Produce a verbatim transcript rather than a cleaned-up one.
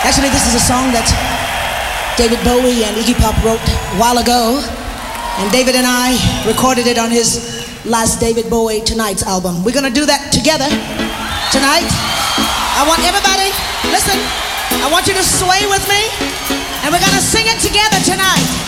Actually, this is a song that David Bowie and Iggy Pop wrote a while ago, and David and I recorded it on his last David Bowie Tonight's album. We're gonna do that together tonight. I want everybody, listen, I want you to sway with me, and we're gonna sing it together tonight.